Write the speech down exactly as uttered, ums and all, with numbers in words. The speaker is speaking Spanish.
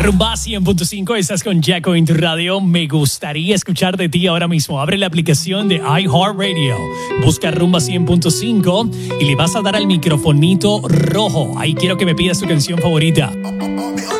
Rumba cien punto cinco, estás con Jacko en tu radio. Me gustaría escuchar de ti ahora mismo. Abre la aplicación de iHeartRadio, busca Rumba cien punto cinco y le vas a dar al microfonito rojo. Ahí quiero que me pidas tu canción favorita.